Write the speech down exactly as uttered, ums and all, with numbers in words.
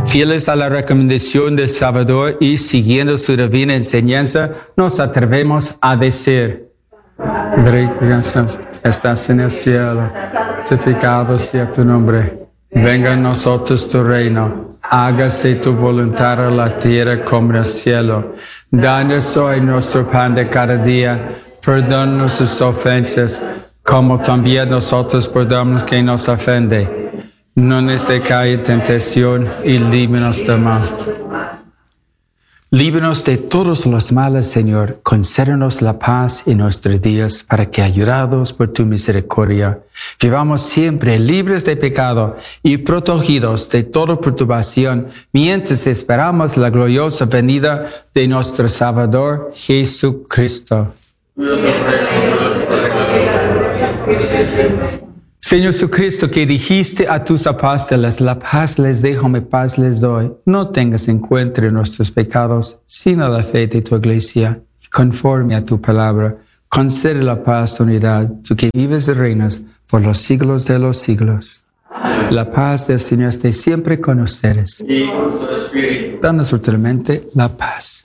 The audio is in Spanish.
Fieles a la recomendación del Salvador y siguiendo su divina enseñanza, nos atrevemos a decir: Padre que estás en el cielo, santificado sea tu nombre. Venga a nosotros tu reino. Hágase tu voluntad en la tierra como en el cielo. Danos hoy nuestro pan de cada día. Perdona nuestras ofensas, como también nosotros perdonamos que nos ofende. No nos dejes en tentación y líbranos del mal. Líbranos de todos los males, Señor. Concédenos la paz en nuestros días, para que, ayudados por tu misericordia, vivamos siempre libres de pecado y protegidos de toda perturbación, mientras esperamos la gloriosa venida de nuestro Salvador Jesucristo. Señor Jesucristo, que dijiste a tus apóstoles: la paz les dejo, mi paz les doy. No tengas en cuenta nuestros pecados, sino la fe de tu iglesia. Y conforme a tu palabra, concede la paz y unidad, tú que vives y reinas por los siglos de los siglos. La paz del Señor esté siempre con ustedes. Y con tu espíritu. Danos útilmente la paz.